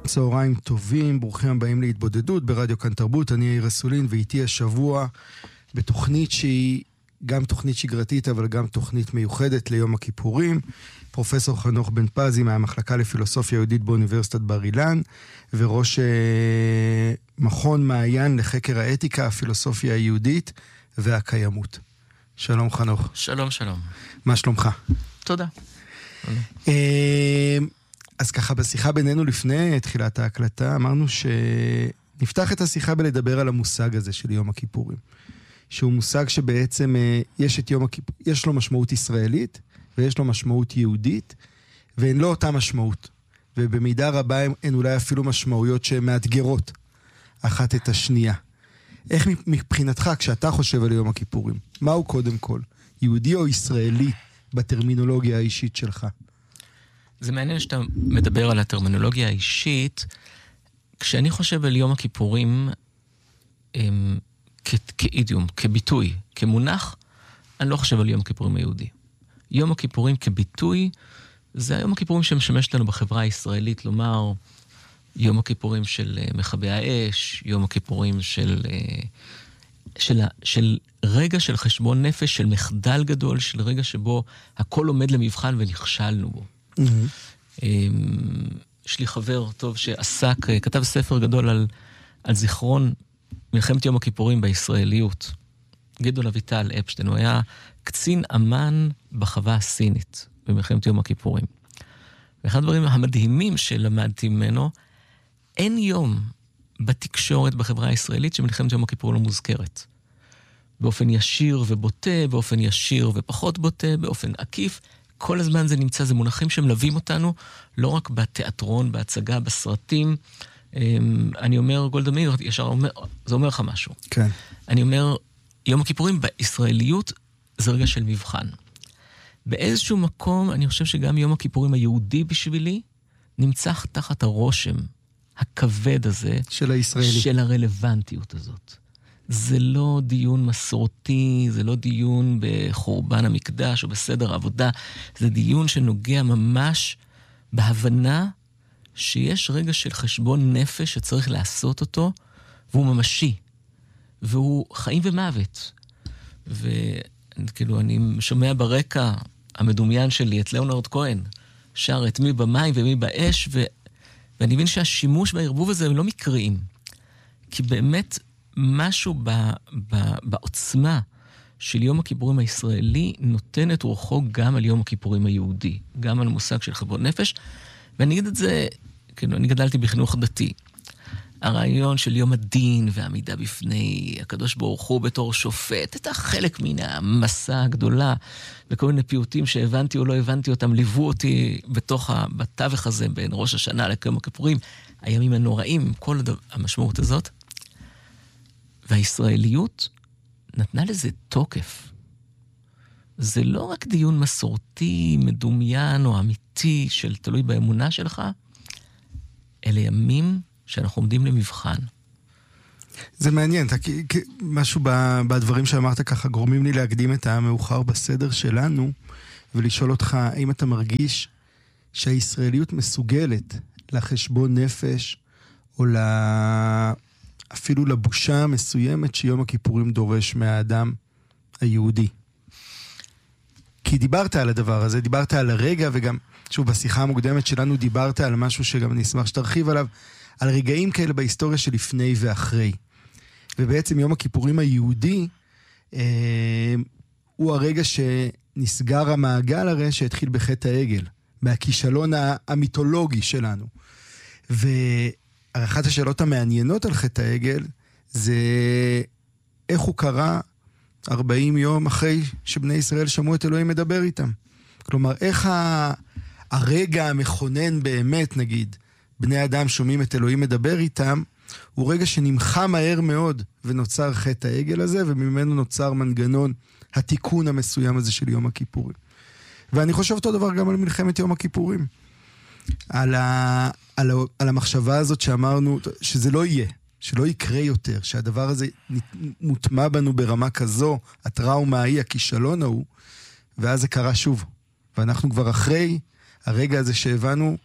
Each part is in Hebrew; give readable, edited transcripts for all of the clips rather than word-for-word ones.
צהריים טובים, ברוכים הבאים להתבודדות ברדיו כאן תרבות. אני יאיר אסולין, ואיתי השבוע בתוכנית שהיא גם תוכנית שגרתית, אבל גם תוכנית מיוחדת ליום הכיפורים, פרופסור חנוך בן פזי מהמחלקה לפילוסופיה יהודית באוניברסיטת בר אילן, וראש מכון מעיין לחקר האתיקה, הפילוסופיה היהודית והקיימות. שלום חנוך. שלום, שלום. מה שלומך? תודה. אז ככה בשיחה בינינו לפני תחילת ההקלטה, אמרנו שנפתח את השיחה בלדבר על המושג הזה של יום הכיפורים. שהוא מושג שבעצם יש לו משמעות ישראלית, ויש לו משמעות יהודית, ואין לו אותה משמעות. ובמידה רבה הן אולי אפילו משמעויות שהן מאתגרות אחת את השנייה. איך מבחינתך, כשאתה חושב על יום הכיפורים, מהו קודם כל? יהודי או ישראלי בטרמינולוגיה האישית שלך? זה מעניין שאתה מדבר על הטרמינולוגיה האישית. כשאני חושב על יום הכיפורים, כאידיום, כביטוי, כמונח, אני לא חושב על יום הכיפורים היהודי. יום הכיפורים כביטוי, זה היום הכיפורים שמשמש לנו בחברה הישראלית, לומר, יום הכיפורים של מכבי האש, יום הכיפורים של רגע של חשבון נפש, של מחדל גדול, של רגע שבו הכל עומד למבחן ונכשלנו בו. יש לי חבר טוב שעסק, כתב ספר גדול על זיכרון מלחמת יום הכיפורים בישראליות. גדעון אביטל אפשטיין, הוא היה קצין אמן בחווה הסינית במלחמת יום הכיפורים. ואחד הדברים המדהימים שלמדתי ממנו, אין יום בתקשורת בחברה הישראלית שמלחמת יום הכיפורים לא מוזכרת. באופן ישיר ובוטה, באופן ישיר ופחות בוטה, באופן עקיף, כל הזמן זה נמצא, זה מונחים שמלווים אותנו, לא רק בתיאטרון, בהצגה, בסרטים. אני אומר, גולדה מאיר, זה אומר לך משהו. כן. אני אומר, יום הכיפורים בישראליות זה רגע של מבחן. באיזשהו מקום, אני חושב שגם יום הכיפורים היהודי בשבילי, נמצא תחת הרושם הכבד הזה, של הישראלי. של הרלוונטיות הזאת. זה לא דיון מסורתי, זה לא דיון בחורבן המקדש או בסדר העבודה, זה דיון שנוגע ממש בהבנה שיש רגע של חשבון נפש שצריך לעשות אותו, והוא ממשי, והוא חיים ומוות. וכאילו אני שומע ברקע המדומיין שלי את ליאונרד כהן, שר את מי במים ומי באש, ואני מבין שהשימוש בערבוב הזה הם לא מקריים, כי באמת משהו בעוצמה של יום הכיפורים הישראלי נותן את רוחו גם על יום הכיפורים היהודי, גם על מושג של חשבון נפש, ואני אגיד את זה, כאילו, אני גדלתי בחינוך דתי. הרעיון של יום הדין והעמידה בפני הקדוש ברוך הוא בתור שופט, הייתה חלק מן המסע הגדולה, וכל מיני פיוטים שהבנתי או לא הבנתי אותם, ליוו אותי בתווך הזה בין ראש השנה ליום הכיפורים, הימים הנוראים, כל המשמעות הזאת. והישראליות נתנה לזה תוקף. זה לא רק דיון מסורתי, מדומיין או אמיתי של תלוי באמונה שלך, אלה ימים שאנחנו עומדים למבחן. זה מעניין, משהו בדברים שאמרת ככה גורמים לי להקדים את המאוחר בסדר שלנו, ולשאול אותך האם אתה מרגיש שהישראליות מסוגלת לחשבון נפש, או אפילו לבושה מסוימת שיום הכיפורים דורש מהאדם היהודי. כי דיברת על הדבר הזה, דיברת על הרגע, וגם, שוב, בשיחה המוקדמת שלנו דיברת על משהו שגם אני אשמח שתרחיב עליו, על רגעים כאלה בהיסטוריה של לפני ואחרי. ובעצם יום הכיפורים היהודי, הוא הרגע שנסגר המעגל הרי שהתחיל בחטא העגל, מהכישלון המיתולוגי שלנו. ואחת השאלות המעניינות על חטא העגל, זה איך הוא קרה 40 יום אחרי שבני ישראל שמעו את אלוהים מדבר איתם. כלומר, איך הרגע המכונן באמת, נגיד, בני אדם שומעים את אלוהים מדבר איתם, הוא רגע שנמחה מהר מאוד, ונוצר חטא העגל הזה, וממנו נוצר מנגנון התיקון המסוים הזה של יום הכיפורים. ואני חושב אותו דבר גם על מלחמת יום הכיפורים. על המחשבה הזאת שאמרנו, שזה לא יהיה, שלא יקרה יותר, שהדבר הזה מוטמע בנו ברמה כזו, הטראומה ההיא, הכישלון ההוא, ואז זה קרה שוב. ואנחנו כבר אחרי הרגע הזה שהבנו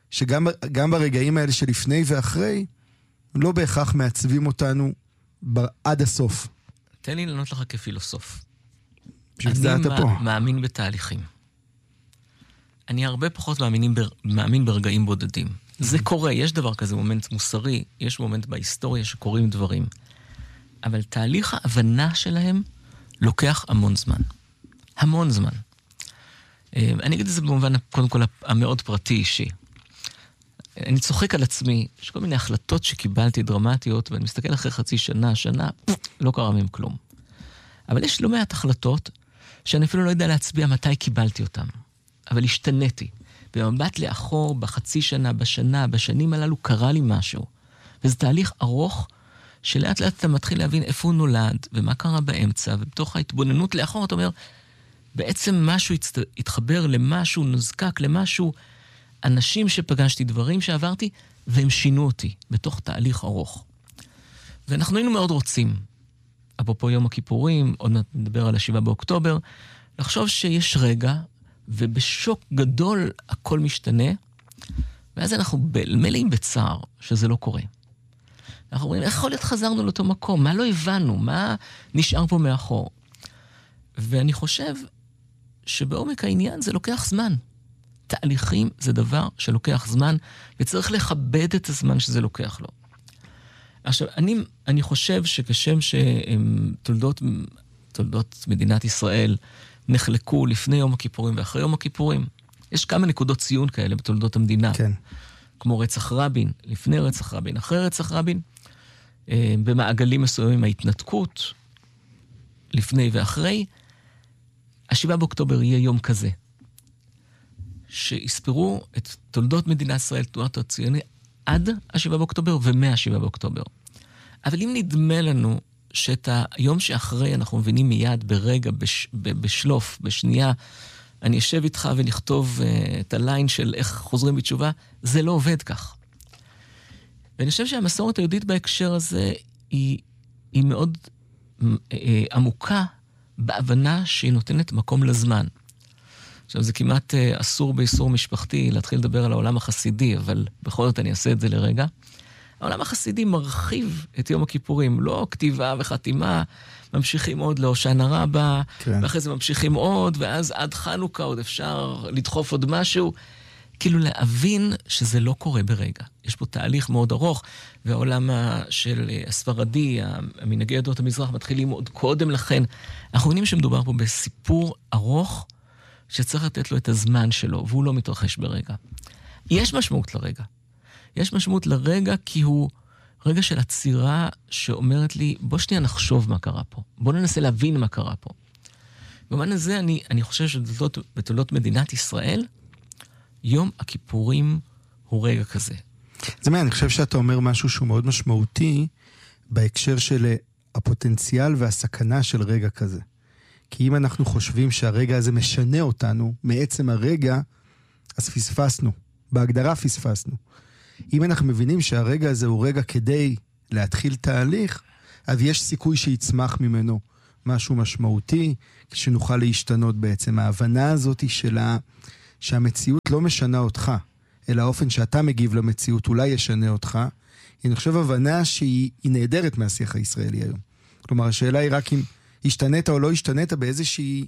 שגם ברגעים האלה שלפני ואחרי, לא בהכרח מעצבים אותנו עד הסוף. תן לי לענות לך כפילוסוף. אני מאמין בתהליכים. אני הרבה פחות מאמין ברגעים בודדים. זה קורה, יש דבר כזה, מומנט מוסרי, יש מומנט בהיסטוריה שקורים דברים. אבל תהליך ההבנה שלהם לוקח המון זמן. המון זמן. אני אגיד את זה במובן, קודם כל, המאוד פרטי אישי. אני צוחק על עצמי, יש כל מיני החלטות שקיבלתי דרמטיות, ואני מסתכל אחרי חצי שנה, לא קרה מהם כלום. אבל יש לא מעט החלטות, שאני אפילו לא יודע להצביע מתי קיבלתי אותן. אבל השתניתי. במבט לאחור, בחצי שנה, בשנים הללו, קרה לי משהו. וזה תהליך ארוך, שלאט לאט אתה מתחיל להבין איפה הוא נולד, ומה קרה באמצע, ובתוך ההתבוננות לאחור, אתה אומר, בעצם משהו התחבר למשהו, נזקק למשהו, אנשים שפגשתי, דברים שעברתי, והם שינו אותי, בתוך תהליך ארוך. ואנחנו היינו מאוד רוצים, אפרופו יום הכיפורים, עוד נדבר על 7 באוקטובר, לחשוב שיש רגע, ובשוק גדול הכל משתנה, ואז אנחנו מלאים בצער שזה לא קורה. אנחנו אומרים, איך יכול להיות חזרנו לאותו מקום? מה לא הבנו? מה נשאר פה מאחור? ואני חושב שבעומק העניין זה לוקח זמן. תהליכים זה דבר שלוקח זמן, וצריך לכבד את הזמן שזה לוקח לו. עכשיו, אני חושב שכשם שתולדות מדינת ישראל נחלקו לפני יום הכיפורים ואחרי יום הכיפורים, יש כמה נקודות ציון כאלה בתולדות המדינה. כן. כמו רצח רבין, לפני רצח רבין, אחרי רצח רבין, במעגלים מסוימים ההתנתקות, לפני ואחרי, 7 באוקטובר יהיה יום כזה, שיספרו את תולדות מדינת ישראל, תנועת הציוני, עד 7 באוקטובר ו-7 באוקטובר. אבל אם נדמה לנו שאת היום שאחרי אנחנו מבינים מיד, ברגע, בשלוף, בשנייה, אני אשב איתך ונכתוב את הליין של איך חוזרים בתשובה, זה לא עובד כך. ואני חושב שהמסורת היהודית בהקשר הזה היא מאוד עמוקה בהבנה שהיא נותנת מקום לזמן. עכשיו, זה כמעט אסור באיסור משפחתי להתחיל לדבר על העולם החסידי, אבל בכל זאת אני אעשה את זה לרגע. העולם החסידי מרחיב את יום הכיפורים, לא כתיבה וחתימה, ממשיכים עוד להושענא רבה, כן. ואחרי זה ממשיכים עוד, ואז עד חנוכה עוד אפשר לדחוף עוד משהו. כאילו להבין שזה לא קורה ברגע. יש פה תהליך מאוד ארוך, והעולם של הספרדי, המנהגי עדות המזרח, מתחילים עוד קודם לכן. אנחנו מבינים שמדובר פה בסיפור ארוך, שצריך לתת לו את הזמן שלו, והוא לא מתרחש ברגע. יש משמעות לרגע. יש משמעות לרגע כי הוא רגע של עצירה שאומרת לי, בוא שנייה נחשוב מה קרה פה. בוא ננסה להבין מה קרה פה. במובן הזה אני חושב שבתולדות מדינת ישראל, יום הכיפורים הוא רגע כזה. זה מה, אני חושב שאתה אומר משהו שהוא מאוד משמעותי, בהקשר של הפוטנציאל והסכנה של רגע כזה. כי אם אנחנו חושבים שהרגע הזה משנה אותנו, מעצם הרגע, אז פספסנו. בהגדרה פספסנו. אם אנחנו מבינים שהרגע הזה הוא רגע כדי להתחיל תהליך, אז יש סיכוי שיצמח ממנו משהו משמעותי, שנוכל להשתנות בעצם. ההבנה הזאת שהמציאות לא משנה אותך, אלא האופן שאתה מגיב למציאות אולי ישנה אותך, אני חושב הבנה שהיא נהדרת מהשיח הישראלי היום. כלומר, השאלה היא רק אם השתנית או לא השתנית באיזושהי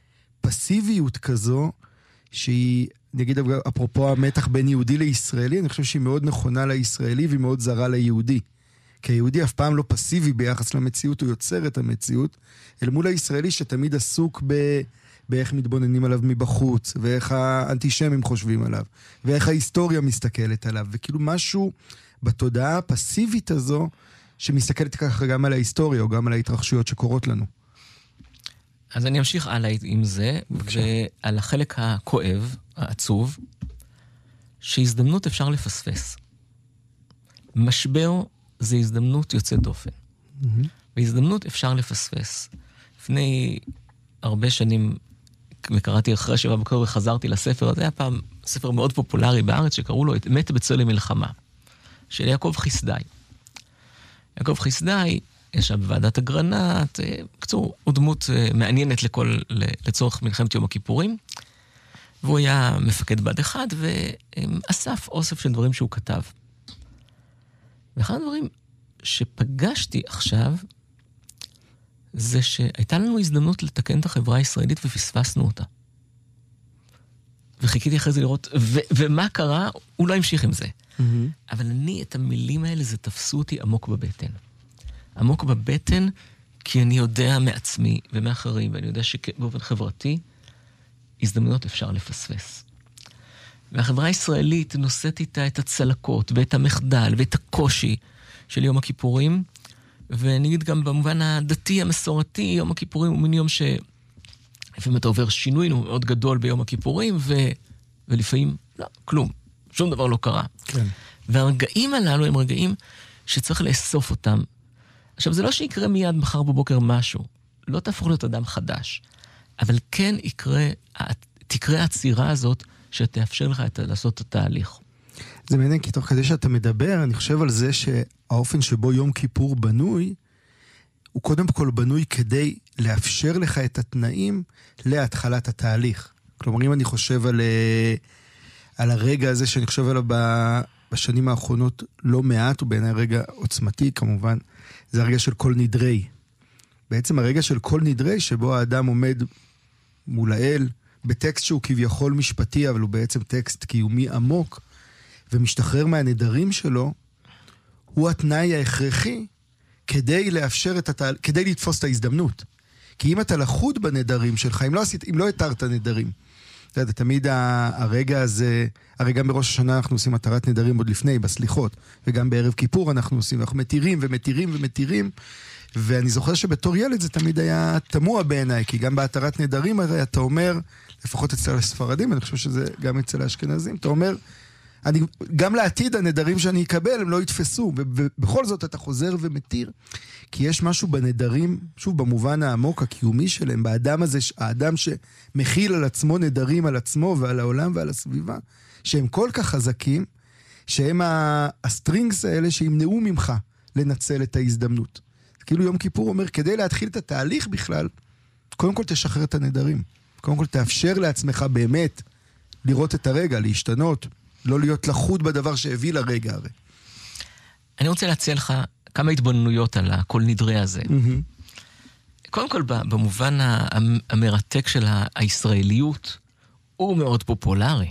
פסיביות כזו, שהיא, נגיד, אפרופו המתח בין יהודי לישראלי, אני חושב שהיא מאוד נכונה לישראלי והיא מאוד זרה ליהודי. כי היהודי אף פעם לא פסיבי ביחס למציאות, הוא יוצר את המציאות, אל מול הישראלי שתמיד עסוק באיך מתבוננים עליו מבחוץ, ואיך האנטישמים חושבים עליו, ואיך ההיסטוריה מסתכלת עליו, וכאילו משהו בתודעה הפסיבית הזו, שמסתכלת ככה גם על ההיסטוריה, או גם על ההתרחשויות שקורות לנו. אז אני אמשיך הלאה עם זה, ועל החלק הכואב, העצוב, שהזדמנות אפשר לפספס. משבר זה הזדמנות יוצאת דופן. והזדמנות אפשר לפספס. לפני הרבה שנים, וקראתי אחרי 7 באוקטובר וחזרתי לספר, זה היה פעם ספר מאוד פופולרי בארץ, שקראו לו מת בצלם מלחמה, של יעקב חסדאי. יעקב חסדאי, ישב בוועדת אגרנט, קצור, הוא דמות מעניינת לצורך מלחמת יום הכיפורים, והוא היה מפקד בד אחד, ואסף אוסף של דברים שהוא כתב. ואחד הדברים שפגשתי עכשיו, זה שהייתה לנו הזדמנות לתקן את החברה הישראלית ופספסנו אותה. וחיכיתי אחרי זה לראות, ומה קרה? הוא לא המשיך עם זה. אבל אני, את המילים האלה, זה תפסו אותי עמוק בבטן. עמוק בבטן, כי אני יודע מעצמי ומאחרים, ואני יודע שבאופן חברתי, הזדמנויות אפשר לפספס. והחברה הישראלית נושאת איתה את הצלקות, ואת המחדל, ואת הקושי של יום הכיפורים, ונגיד גם במובן הדתי, המסורתי, יום הכיפורים הוא מין יום לפעמים אתה עובר שינוי מאוד גדול ביום הכיפורים, ולפעמים, לא, כלום. שום דבר לא קרה. כן. והרגעים הללו הם רגעים שצריך לאסוף אותם. עכשיו, זה לא שיקרה מיד מחר בבוקר משהו. לא תהפוך להיות אדם חדש. אבל כן תקרה העצירה הזאת שתאפשר לך לעשות את התהליך. זה מעניין, כי תוך כדי שאתה מדבר, אני חושב על זה שהאופן שבו יום כיפור בנוי, הוא קודם כל בנוי כדי לאפשר לך את התנאים להתחלת התהליך. כלומר, אם אני חושב על הרגע הזה שאני חושב עליו בשנים האחרונות לא מעט, הוא בעיניי רגע עוצמתי כמובן, זה הרגע של כל נדרי. בעצם הרגע של כל נדרי שבו האדם עומד מול האל, בטקסט שהוא כביכול משפטי, אבל הוא בעצם טקסט קיומי עמוק, ומשתחרר מהנדרים שלו, הוא התנאי ההכרחי כדי לאפשר כדי לתפוס את ההזדמנות. כי אם אתה לחוד בנדרים שלך, אם לא התרת נדרים, אתה יודע, תמיד הרגע הזה, הרי גם בראש השנה אנחנו עושים התרת נדרים עוד לפני, בסליחות, וגם בערב כיפור אנחנו עושים, אנחנו מתירים ומתירים ומתירים, ואני זוכר שבתור ילד זה תמיד היה תמוה בעיניי, כי גם בהתרת נדרים הרי אתה אומר, לפחות אצל הספרדים, אני חושב שזה גם אצל האשכנזים, אתה אומר, גם לעתיד הנדרים שאני אקבל הם לא יתפסו, ובכל זאת אתה חוזר ומתיר, כי יש משהו בנדרים, שוב במובן העמוק הקיומי שלהם, באדם הזה, האדם שמכיל על עצמו נדרים על עצמו ועל העולם ועל הסביבה, שהם כל כך חזקים, שהם הסטרינגס האלה שימנעו ממך לנצל את ההזדמנות. כאילו יום כיפור אומר, כדי להתחיל את התהליך בכלל, קודם כל תשחרר את הנדרים, קודם כל תאפשר לעצמך באמת לראות את הרגע, להשתנות, לא להיות לחוד בדבר שהביא לרגע הרי. אני רוצה להציע לך כמה התבוננויות על כל נדרי הזה. קודם כל, במובן המרתק של הישראליות, הוא מאוד פופולרי.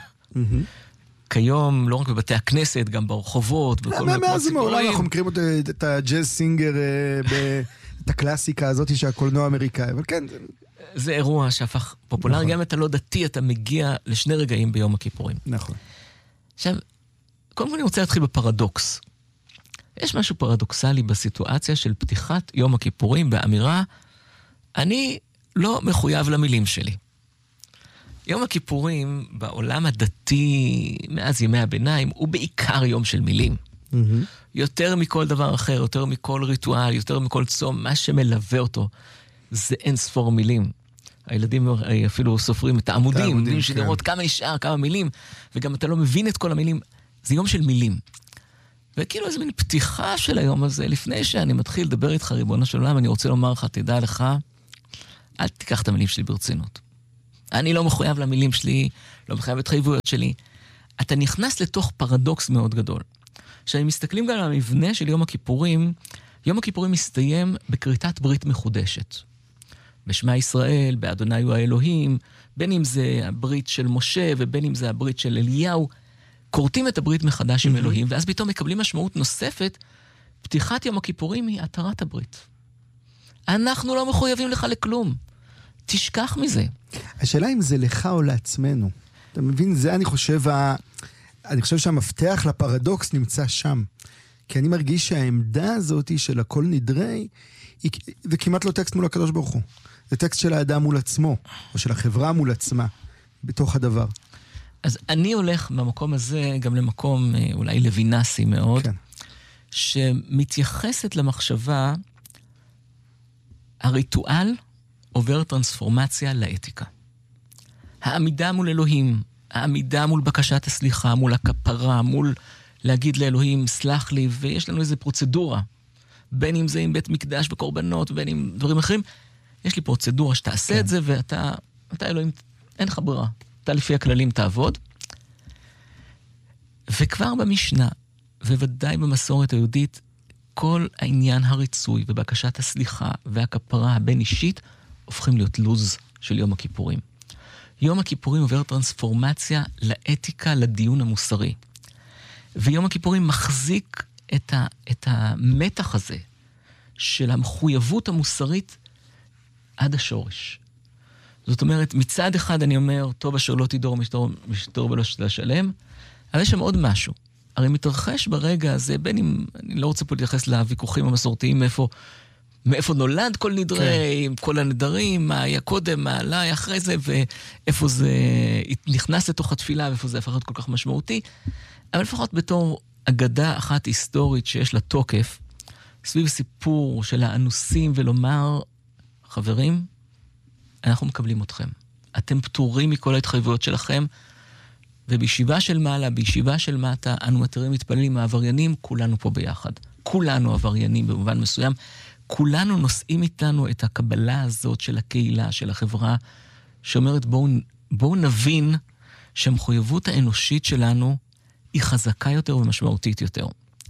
כיום, לא רק בבתי הכנסת, גם ברחובות, בכל מיני מקומות ציבוריים. אנחנו מכירים את הג'אז סינגר, את הקלאסיקה הזאת שהקולנוע האמריקאי, אבל כן. זה אירוע שהפך פופולרי, גם אתה לא דתי, אתה מגיע לשני רגעים ביום הכיפורים. נכון. עכשיו, קודם כל אני רוצה להתחיל בפרדוקס. יש משהו פרדוקסלי בסיטואציה של פתיחת יום הכיפורים באמירה, אני לא מחויב למילים שלי. יום הכיפורים בעולם הדתי, מאז ימי הביניים, הוא בעיקר יום של מילים. יותר מכל דבר אחר, יותר מכל ריטואל, יותר מכל צום, מה שמלווה אותו, זה אין ספור מילים. הילדים אפילו סופרים את העמודים, יודעים שדרות כמה נשאר, כמה מילים, וגם אתה לא מבין את כל המילים. זה יום של מילים. וכאילו איזו מין פתיחה של היום הזה, לפני שאני מתחיל לדבר איתך, ריבונו של עולם, אני רוצה לומר לך, תדע לך, אל תיקח את המילים שלי ברצינות. אני לא מחויב למילים שלי, לא מחויב להתחייבויות שלי. אתה נכנס לתוך פרדוקס מאוד גדול. כשאני מסתכלים גם על המבנה של יום הכיפורים, יום הכיפורים מסתיים בקריטת ברית מחודשת. בשמה ישראל, באדוני הוא האלוהים, בין אם זה הברית של משה ובין אם זה הברית של אליהו, קורטים את הברית מחדש עם אלוהים, ואז פתאום מקבלים משמעות נוספת, פתיחת יום הכיפורים היא התרת הברית. אנחנו לא מחויבים לך לכלום. תשכח מזה. השאלה אם זה לך או לעצמנו. אתה מבין? זה אני חושב שהמפתח לפרדוקס נמצא שם. כי אני מרגיש שהעמדה הזאת של הכל נדרי, זה כמעט לא טקסט מול הקדוש ברוך הוא. זה טקסט של האדם מול עצמו, או של החברה מול עצמה, בתוך הדבר. אז אני הולך במקום הזה גם למקום אולי לוינסי מאוד, כן. שמתייחסת למחשבה, הריטואל עובר טרנספורמציה לאתיקה. העמידה מול אלוהים, העמידה מול בקשת הסליחה, מול הכפרה, מול להגיד לאלוהים, סלח לי, ויש לנו איזו פרוצדורה, בין אם זה עם בית מקדש וקורבנות, בין אם דברים אחרים, יש לי פרוצדורה שתעשה את זה, ואתה אלוהים, אין לך ברירה. אתה לפי הכללים תעבוד. וכבר במשנה, וודאי במסורת היהודית, כל העניין הריצוי ובקשת הסליחה והכפרה הבין אישית הופכים להיות לוז של יום הכיפורים. יום הכיפורים עובר טרנספורמציה לאתיקה, לדיון המוסרי. ויום הכיפורים מחזיק את המתח הזה של המחויבות המוסרית עד השורש. זאת אומרת, מצד אחד אני אומר, טוב אשר לא תדור משתור ולא תשלם, אבל יש שם עוד משהו. הרי מתרחש ברגע הזה, בין אם, אני לא רוצה פה להתייחס לוויכוחים המסורתיים, מאיפה נולד כל נדרי, עם כל הנדרים, מה היה קודם, מה עלה אחרי זה, ואיפה זה נכנס לתוך התפילה, ואיפה זה הפך להיות כל כך משמעותי. אבל לפחות בתור אגדה אחת היסטורית שיש לה תוקף, סביב סיפור של האנוסים ולומר, חברים, אנחנו מקבלים אתכם. אתם פטורים מכל ההתחייבויות שלכם, ובישיבה של מעלה, בישיבה של מטה, אנו מתרים מתפללים העבריינים, כולנו פה ביחד. כולנו עבריינים במובן מסוים, כולנו נושאים איתנו את הקבלה הזאת של הקהילה, של החברה, שאומרת בואו נבין שהמחויבות האנושית שלנו היא חזקה יותר ומשמעותית יותר.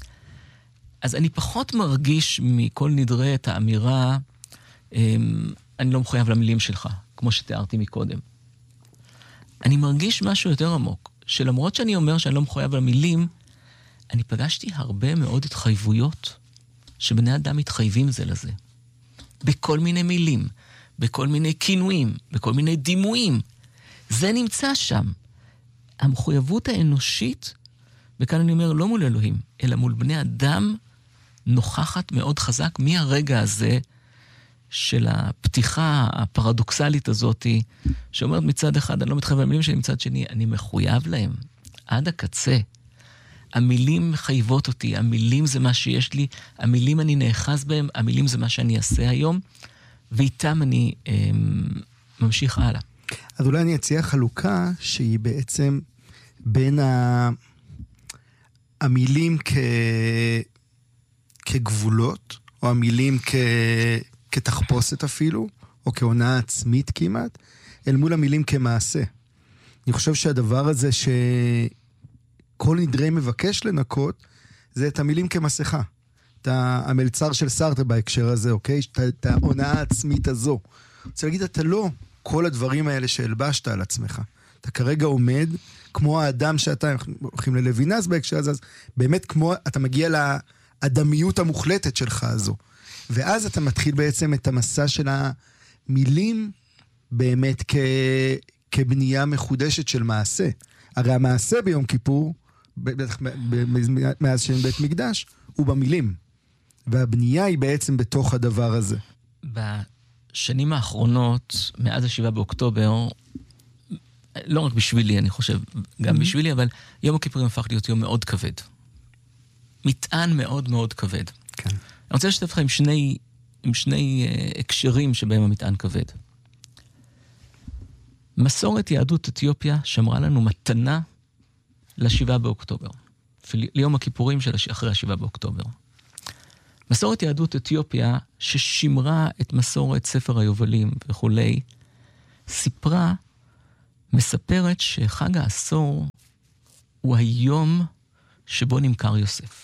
אז אני פחות מרגיש מכל נדרה את האמירה, אני לא מחויב למילים שלך, כמו שתיארתי מקודם. אני מרגיש משהו יותר עמוק, שלמרות שאני אומר שאני לא מחויב למילים, אני פגשתי הרבה מאוד התחייבויות, שבני אדם מתחייבים זה לזה. בכל מיני מילים, בכל מיני כינויים, בכל מיני דימויים. זה נמצא שם. המחויבות האנושית, וכאן אני אומר לא מול אלוהים, אלא מול בני אדם, נוכחת מאוד חזק מהרגע הזה, של הפתיחה הפרדוקסלית הזאת, שאומרת מצד אחד, אני לא מתחייב למילים שלי, מצד שני, אני מחויב להם, עד הקצה. המילים מחייבות אותי, המילים זה מה שיש לי, המילים אני נאחז בהם, המילים זה מה שאני אעשה היום, ואיתם אני ממשיך הלאה. אז אולי אני אציע חלוקה שהיא בעצם בין המילים כגבולות, או המילים כתחפושת אפילו, או כעונה עצמית כמעט, אל מול המילים כמעשה. אני חושב שהדבר הזה שכל נדרי מבקש לנקות, זה את המילים כמסכה. את המלצר של סארטר בהקשר הזה, אוקיי? את העונה העצמית הזו. רוצה להגיד, אתה לא כל הדברים האלה שהלבשת על עצמך. אתה כרגע עומד כמו האדם שאתה, הולכים ללוינס בהקשר הזה, אז באמת כמו, אתה מגיע לאדמיות המוחלטת שלך הזו. ואז אתה מתחיל בעצם את המסע של המילים באמת כבנייה מחודשת של מעשה. הרי המעשה ביום כיפור, מאז שאין בית מקדש, הוא במילים. והבנייה היא בעצם בתוך הדבר הזה. בשנים האחרונות, מאז 7 באוקטובר, לא רק בשבילי, אני חושב, גם בשבילי, אבל יום הכיפורים הפך להיות יום מאוד כבד. מטען מאוד מאוד כבד. כן. אני רוצה לשתף לך עם שני הקשרים שבהם המטען כבד. מסורת יהדות אתיופיה שמרה לנו מתנה ל7 באוקטובר. ליום הכיפורים של אחרי 7 באוקטובר. מסורת יהדות אתיופיה ששימרה את מסורת ספר היובלים וכולי, מספרת שחג העשור הוא היום שבו נמכר יוסף.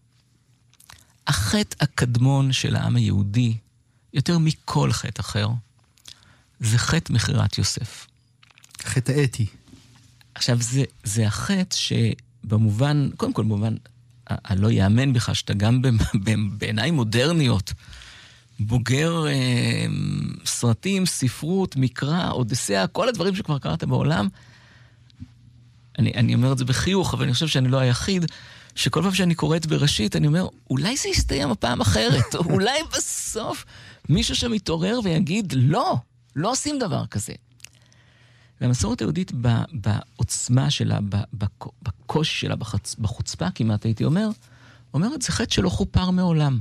החטא הקדמון של העם היהודי, יותר מכל חטא אחר, זה חטא מכירת יוסף. חטא האתי. עכשיו, זה החטא שבמובן, קודם כל במובן, לא יאמן בך שאתה גם בעיניים מודרניות, בוגר סרטים, ספרות, מקרא, אודיסאה, כל הדברים שכבר קראת בעולם, אני אומר את זה בחיוך, אבל אני חושב שאני לא היחיד, שכל פעם שאני קוראת בראשית, אני אומר, אולי זה יסתיים הפעם אחרת, אולי בסוף מישהו שם יתעורר ויגיד, לא עושים דבר כזה. והמסורת היהודית בעוצמה שלה, בקושי שלה, בחוצפה כמעט הייתי אומרת, זה חטא שלא חופר מעולם.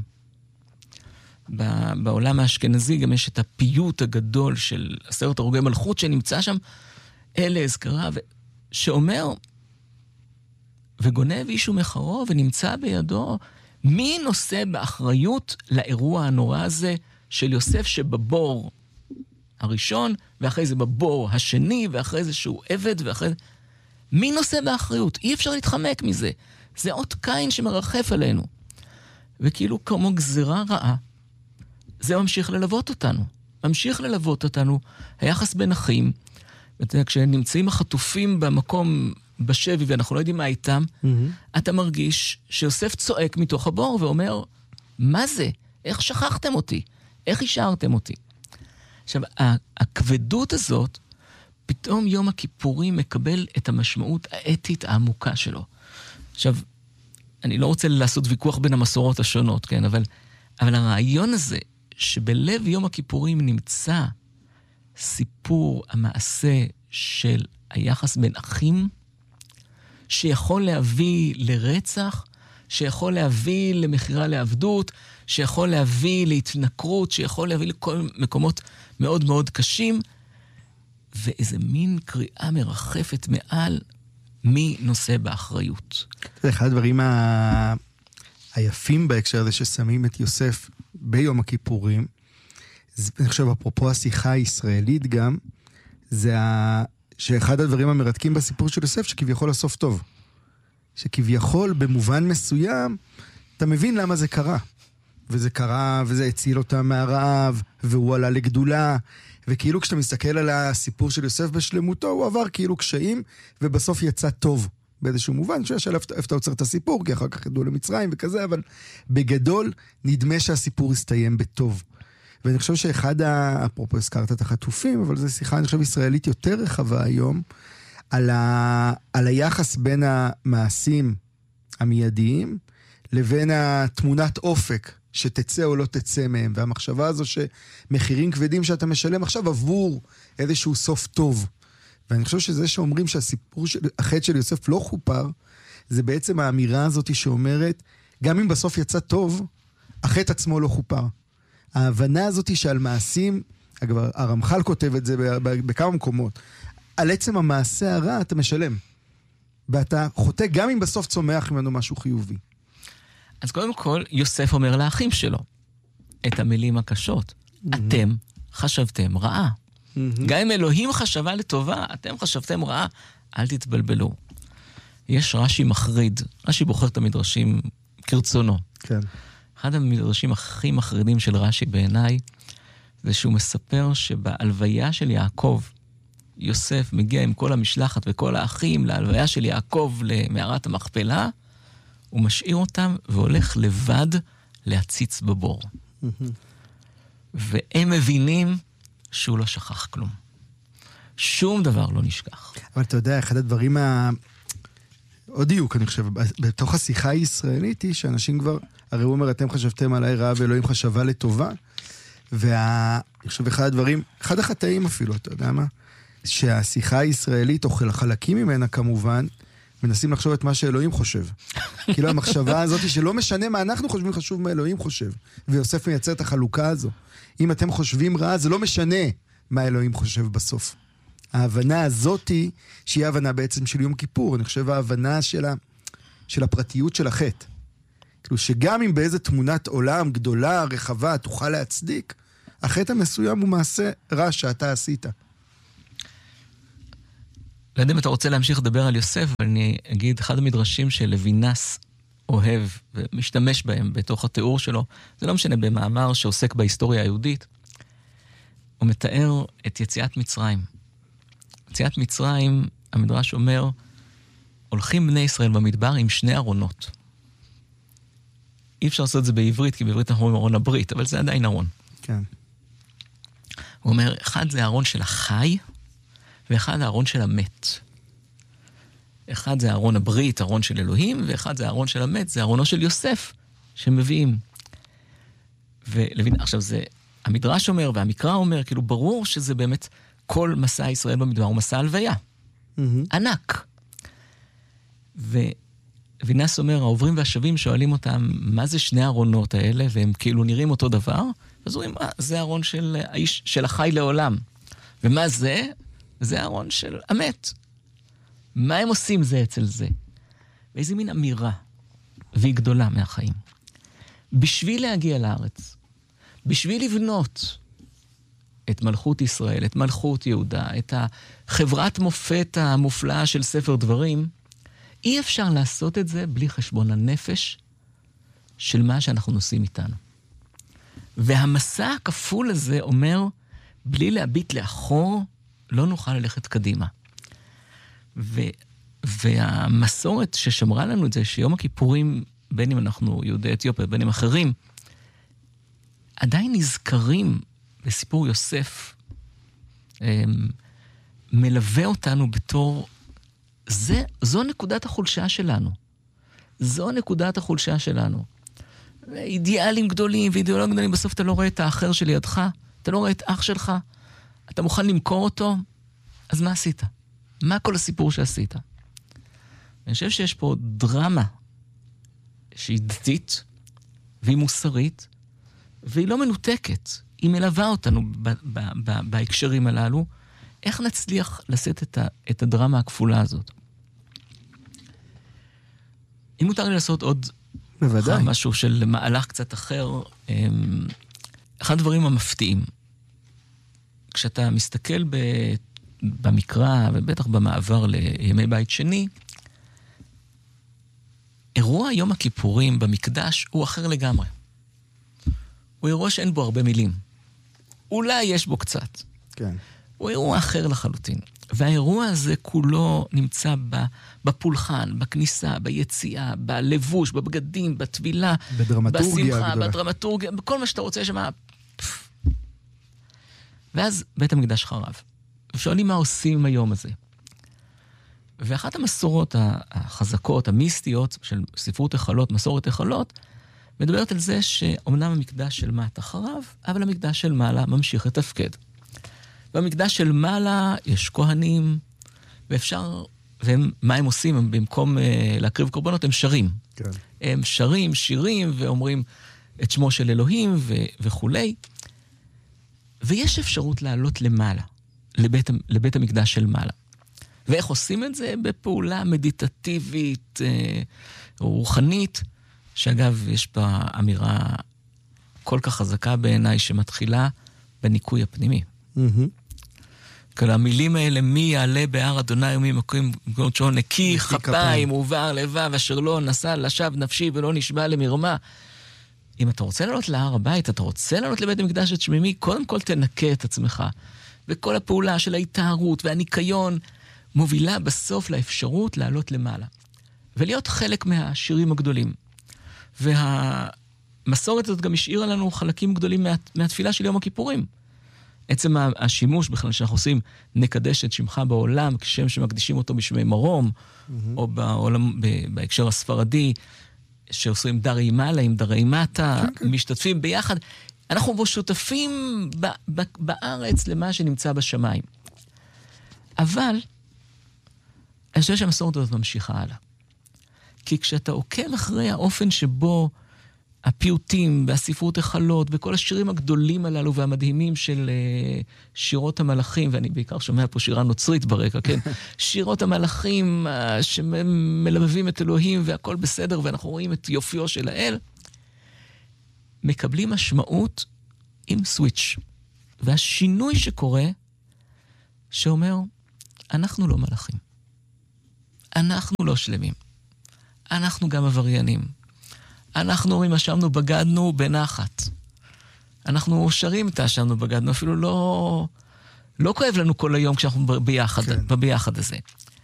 בעולם האשכנזי גם יש את הפיוט הגדול של 10 הרוגי מלכות שנמצא שם, אלה הזכרה, שאומר, וגונב איש ומחרו ונמצא בידו, מי נושא באחריות לאירוע הנורא הזה של יוסף שבבור, הראשון, ואחרי זה בבור השני, ואחרי זה שהוא עבד, ואחרי זה... מי נושא באחריות? אי אפשר להתחמק מזה. זה אות קין שמרחף עלינו. וכאילו כמו גזירה רעה, זה ממשיך ללוות אותנו. ממשיך ללוות אותנו, היחס בין אחים, כשנמצאים החטופים במקום בשבי, ואנחנו לא יודעים מה איתם, אתה מרגיש שיוסף צועק מתוך הבור ואומר, מה זה? איך שכחתם אותי? איך השארתם אותי? עכשיו, הכבדות הזאת, פתאום יום הכיפורים מקבל את המשמעות האתית העמוקה שלו. עכשיו, אני לא רוצה לעשות ויכוח בין המסורות השונות, כן? אבל הרעיון הזה, שבלב יום הכיפורים נמצא סיפור המעשה של היחס בין אחים, שיכול להביא לרצח, שיכול להביא למחירה לעבדות, שיכול להביא להתנכרות, שיכול להביא לכל מקומות מאוד מאוד קשים, ואיזה מין קריאה מרחפת מעל מי נושא באחריות. זה אחד הדברים היפים בהקשר הזה ששמים את יוסף ביום הכיפורים, אני חושב אפרופו השיחה הישראלית גם, זה שאחד הדברים המרתקים בסיפור של יוסף, שכביכול הסוף טוב. שכביכול במובן מסוים, אתה מבין למה זה קרה. וזה קרה, וזה הציל אותם מהרעב, והוא עלה לגדולה, וכאילו כשאתה מסתכל על הסיפור של יוסף בשלמותו, הוא עבר כאילו קשיים, ובסוף יצא טוב באיזשהו מובן. שיש עליו איפה אתה עוצר את הסיפור, כי אחר כך ידעו למצרים וכזה, אבל בגדול נדמה שהסיפור הסתיים בטוב. ואני חושב שאחד, אפרופו הזכרת את החטופים, אבל זו שיחה, אני חושב, ישראלית יותר רחבה היום, על היחס בין המעשים המיידיים, לבין התמונת אופק, שתצא או לא תצא מהם, והמחשבה הזו שמחירים כבדים שאתה משלם עכשיו עבור איזשהו סוף טוב. ואני חושב שזה שאומרים שהסיפור, החטא של יוסף לא חופר, זה בעצם האמירה הזאת שאומרת, גם אם בסוף יצא טוב, החטא עצמו לא חופר. ההבנה הזאת שעל מעשים, אגב, הרמח"ל כותב את זה בכמה מקומות, על עצם המעשה הרע אתה משלם. ואתה חוטא גם אם בסוף צומח ממנו משהו חיובי. אז קודם כל, יוסף אומר לאחים שלו את המילים הקשות. אתם חשבתם רעה. גם אם אלוהים חשבה לטובה, אתם חשבתם רעה. אל תתבלבלו. יש רש"י מחריד. רש"י בוחר את המדרשים כרצונו. כן. אחד המדרשים הכי מחרידים של רש"י בעיניי, זה שהוא מספר שבהלוויה של יעקב, יוסף מגיע עם כל המשלחת וכל האחים להלוויה של יעקב למערת המכפלה, הוא משאיר אותם והולך לבד להציץ בבור. והם מבינים שהוא לא שכח כלום. שום דבר לא נשכח. אבל אתה יודע, אחד הדברים עוד דיוק, אני חושב, בתוך השיחה הישראלית היא שאנשים כבר, הרי הוא אומר, אתם חשבתם עליי רעה ואלוהים חשבה לטובה, אני חושב, אחד הדברים, אחד החטאים אפילו, אתה יודע מה? שהשיחה הישראלית, או חלקים ממנה כמובן, מנסים לחשוב את מה שאלוהים חושב. כאילו המחשבה הזאת שלא משנה מה אנחנו חושבים חשוב מה אלוהים חושב. ויוסף מייצר את החלוקה הזו. אם אתם חושבים רע, זה לא משנה מה אלוהים חושב בסוף. ההבנה הזאת היא, שהיא ההבנה בעצם של יום כיפור. אני חושב ההבנה של הפרטיות של החטא. כאילו שגם אם באיזה תמונת עולם גדולה, רחבה, תוכל להצדיק, החטא המסוים הוא מעשה רע שאתה עשית. לא יודע אם אתה רוצה להמשיך לדבר על יוסף, אבל אני אגיד, אחד המדרשים שלוינס אוהב ומשתמש בהם בתוך התיאור שלו, זה לא משנה במאמר שעוסק בהיסטוריה היהודית, הוא מתאר את יציאת מצרים. יציאת מצרים, המדרש אומר, הולכים בני ישראל במדבר עם שני ארונות. אי אפשר לעשות את זה בעברית, כי בעברית אנחנו אומרים ארון הברית, אבל זה עדיין ארון. כן. הוא אומר, אחד זה הארון של החי, ואחד הארון של המת. אחד זה הארון הברית, הארון של אלוהים, ואחד זה הארון של המת, זה הארונו של יוסף, שמביאים. עכשיו זה, המדרש אומר, והמקרא אומר, כאילו ברור שזה באמת, כל מסע ישראל במדבר הוא מסע הלוויה. ענק. ווינס אומר, העוברים והשבים שואלים אותם, מה זה שני הארונות האלה, והם כאילו נראים אותו דבר, אז אומרים, זה הארון של האיש, של החי לעולם. ומה זה? זה הארון של המת. מה הם עושים זה אצל זה? ואיזה מין אמירה, והיא גדולה מהחיים. בשביל להגיע לארץ, בשביל לבנות את מלכות ישראל, את מלכות יהודה, את החברת מופת המופלאה של ספר דברים, אי אפשר לעשות את זה בלי חשבון הנפש של מה שאנחנו נושאים איתנו. והמסע הכפול הזה אומר, בלי להביט לאחור, לא נוכל ללכת קדימה. והמסורת ששמרה לנו את זה, שיום הכיפורים, בין אם אנחנו יהודי אתיופיה, בין אם אחרים, עדיין נזכרים בסיפור יוסף, מלווה אותנו בתור, זו נקודת החולשה שלנו. זו נקודת החולשה שלנו. אידיאלים גדולים ואידיאולוגים גדולים, בסוף אתה לא רואה את האחר שלידך, אתה לא רואה את אח שלך, אתה מוכן למכור אותו, אז מה עשית? מה כל הסיפור שעשית? אני חושב שיש פה דרמה שהיא דתית, והיא מוסרית, והיא לא מנותקת. היא מלווה אותנו בהקשרים הללו. איך נצליח לשאת את הדרמה הכפולה הזאת? אם מותר לי לעשות עוד בוודאי. משהו של מהלך קצת אחר, אחד הדברים המפתיעים, כשאתה מסתכל במקרא, ובטח במעבר לימי בית שני, אירוע יום הכיפורים במקדש הוא אחר לגמרי. הוא אירוע שאין בו הרבה מילים. אולי יש בו קצת. כן. הוא אירוע אחר לחלוטין. והאירוע הזה כולו נמצא בפולחן, בכניסה, ביציאה, בלבוש, בבגדים, בתבילה, בדרמטורגיה בשמחה, הגדולה. בדרמטורגיה, בכל מה שאתה רוצה שמה. ואז בית המקדש חרב. ושואלים מה עושים עם היום הזה. ואחת המסורות החזקות, המיסטיות, של ספרות החלות, מסורת החלות, מדברת על זה שאומנם המקדש של מטה חרב, אבל המקדש של מעלה ממשיך לתפקד. במקדש של מעלה יש כהנים, ומה הם עושים? הם במקום להקריב קורבנות, הם שרים. כן. הם שרים, שירים, ואומרים את שמו של אלוהים וכולי. ויש אפשרות לעלות למעלה, לבית המקדש של מעלה. ואיך עושים את זה? בפעולה מדיטטיבית, רוחנית, שאגב, יש בה אמירה כל כך חזקה בעיניי, שמתחילה בניקוי הפנימי. כל המילים האלה, מי יעלה בהר אדוני ומי מקום גורצ'ו, נקי כפיים ובער לבב, אשר לא נשא לשב נפשי ולא נשבע למרמה. אם אתה רוצה לעלות להר הבית, אתה רוצה לעלות לבית המקדש את שמימי, קודם כל תנקה את עצמך. וכל הפעולה של ההתארות והניקיון מובילה בסוף לאפשרות לעלות למעלה. ולהיות חלק מהשירים הגדולים. והמסורת הזאת גם השאירה לנו חלקים גדולים מהתפילה של יום הכיפורים. עצם השימוש בכלל שאנחנו עושים, נקדש את שמך בעולם, כשם שמקדישים אותו בשמי מרום, או בהקשר הספרדי, שעושים דרי מעלה עם דרי מטה, משתתפים ביחד. אנחנו בו שותפים בארץ למה שנמצא בשמיים. אבל, אני חושב שהמסורת הזאת ממשיכה הלאה. כי כשאתה עוקב אחרי האופן שבו הפיוטים והספרות החלות וכל השירים הגדולים הללו והמדהימים של שירות המלאכים, ואני בעיקר שומע פה שירה נוצרית ברקע, כן? שירות המלאכים שמלבבים את אלוהים והכל בסדר, ואנחנו רואים את יופיו של האל, מקבלים משמעות עם סוויץ'. והשינוי שקורה, שאומר, אנחנו לא מלאכים. אנחנו לא שלמים. אנחנו גם עבריינים. אנחנו אומרים, אשמנו בגדנו בנחת. אנחנו שרים את אשמנו בגדנו, אפילו לא כואב לנו כל היום כשאנחנו ביחד הזה.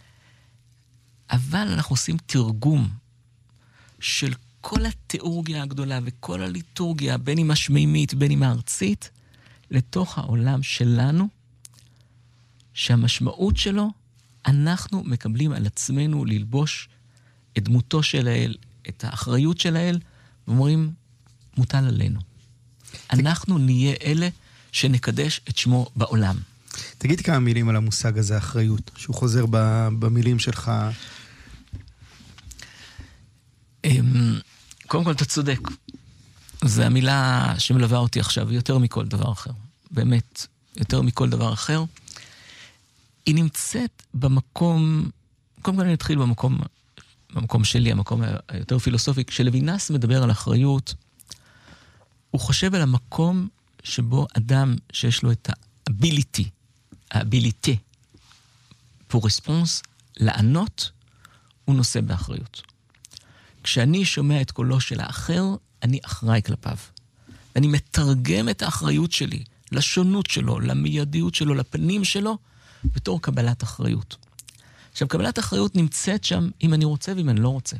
אבל אנחנו עושים תרגום של כל התיאורגיה הגדולה וכל הליטורגיה, בין אם השמימית, בין אם הארצית, לתוך העולם שלנו, שהמשמעות שלו, אנחנו מקבלים על עצמנו ללבוש את דמותו של האל, את האחריות של האל, ואומרים, מוטל עלינו. אנחנו נהיה אלה שנקדש את שמו בעולם. תגיד כמה מילים על המושג הזה, אחריות, שהוא חוזר במילים שלך. קודם כל, אתה צודק. זו המילה שמלווה אותי עכשיו, יותר מכל דבר אחר. באמת, יותר מכל דבר אחר. היא נמצאת במקום, קודם כל אני אתחיל במקום שלי, המקום היותר פילוסופי. כשלוינס מדבר על אחריות, הוא חושב על המקום שבו אדם שיש לו את ה-ability, pour response, לענות, הוא נושא באחריות. כשאני שומע את קולו של האחר, אני אחראי כלפיו. ואני מתרגם את האחריות שלי, לשונות שלו, למיידיות שלו, לפנים שלו, בתור קבלת אחריות. עכשיו, קבלת אחריות נמצאת שם אם אני רוצה ואם אני לא רוצה.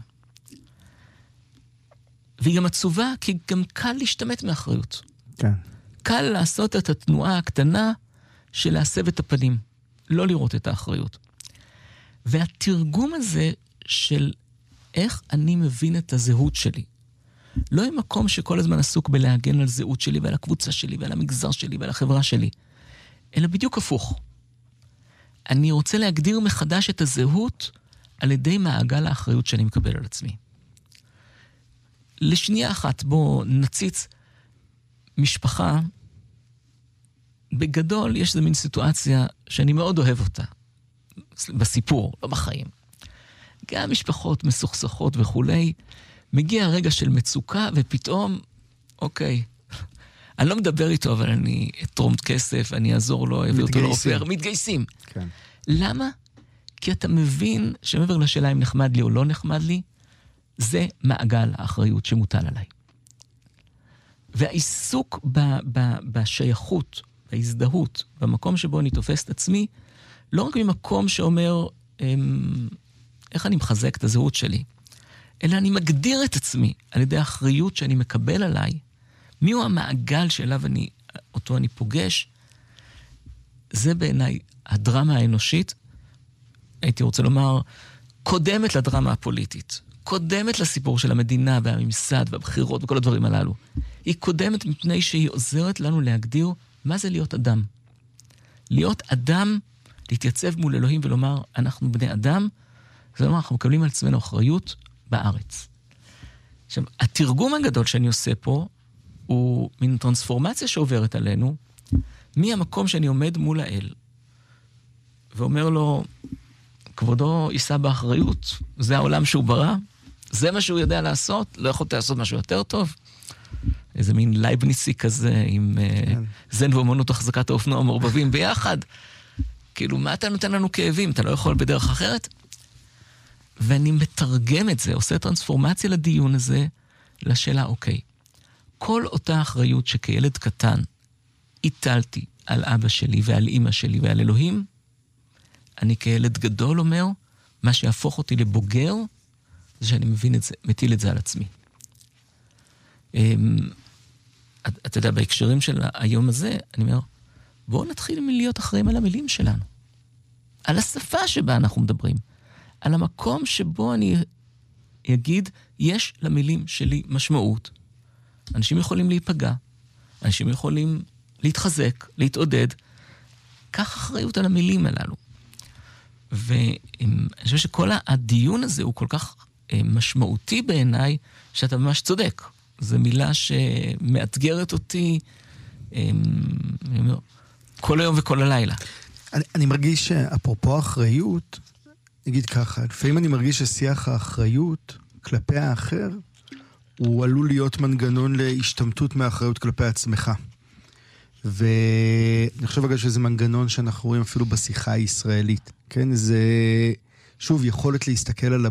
והיא גם עצובה, כי גם קל להשתמט מאחריות. כן. קל לעשות את התנועה הקטנה של להסב את הפנים, לא לראות את האחריות. והתרגום הזה של איך אני מבין את הזהות שלי, לא עם מקום שכל הזמן עסוק בלהגן על זהות שלי ועל הקבוצה שלי ועל המגזר שלי ועל החברה שלי, אלא בדיוק הפוך. אני רוצה להגדיר מחדש את הזהות על ידי מעגל האחריות שאני מקבל על עצמי. לשנייה אחת, בוא נציץ משפחה, בגדול יש איזו מין סיטואציה שאני מאוד אוהב אותה, בסיפור, לא בחיים. גם משפחות מסוכסכות וכולי, מגיע רגע של מצוקה ופתאום, אוקיי, אני לא מדבר איתו, אבל אני אתרום כסף, אני אעזור לו, אביא אותו לרופא, מתגייסים. כן. למה? כי אתה מבין שמעבר לשאלה אם נחמד לי או לא נחמד לי, זה מעגל האחריות שמוטל עליי. והעיסוק בשייכות, בהזדהות, במקום שבו אני תופס את עצמי, לא רק ממקום שאומר איך אני מחזק את הזהות שלי, אלא אני מגדיר את עצמי על ידי האחריות שאני מקבל עליי, מיהו המעגל שאליו אותו אני פוגש, זה בעיניי הדרמה האנושית, הייתי רוצה לומר, קודמת לדרמה הפוליטית, קודמת לסיפור של המדינה והממסד והבחירות וכל הדברים הללו. היא קודמת מפני שהיא עוזרת לנו להגדיר מה זה להיות אדם. להיות אדם, להתייצב מול אלוהים ולומר, אנחנו בני אדם, זה לומר, אנחנו מקבלים על עצמנו אחריות בארץ. עכשיו, התרגום הגדול שאני עושה פה, הוא מין טרנספורמציה שעוברת עלינו, מהמקום שאני עומד מול האל, ואומר לו, כבודו יישא באחריות, זה העולם שהוא ברא, זה מה שהוא יודע לעשות, לא יכולת לעשות משהו יותר טוב. איזה מין לייבניצי כזה, עם זן ואומנות החזקת האופנוע המורבבים ביחד. כאילו, מה אתה נותן לנו כאבים? אתה לא יכול בדרך אחרת? ואני מתרגם את זה, עושה טרנספורמציה לדיון הזה, לשאלה, אוקיי, כל אותה אחריות שכילד קטן הטלתי על אבא שלי ועל אמא שלי ועל אלוהים, אני כילד גדול אומר, מה שיהפוך אותי לבוגר, זה שאני מטיל את זה על עצמי. אתה יודע, בהקשרים של היום הזה, אני אומר, בואו נתחיל מלהיות אחראים על המילים שלנו. על השפה שבה אנחנו מדברים. על המקום שבו אני אגיד, יש למילים שלי משמעות. אנשים יכולים להיפגע, אנשים יכולים להתחזק, להתעודד. כך אחריות על המילים הללו. ואני חושב שכל הדיון הזה הוא כל כך משמעותי בעיניי, שאתה ממש צודק. זו מילה שמאתגרת אותי אני אומר, כל היום וכל הלילה. אני מרגיש שאפרופו אחריות, נגיד ככה, לפעמים אני מרגיש ששיח האחריות כלפי האחר, הוא עלול להיות מנגנון להשתמטות מהאחריות כלפי עצמך. ואני חושב אגב שזה מנגנון שאנחנו רואים אפילו בשיחה הישראלית. כן, זה שוב יכולת להסתכל על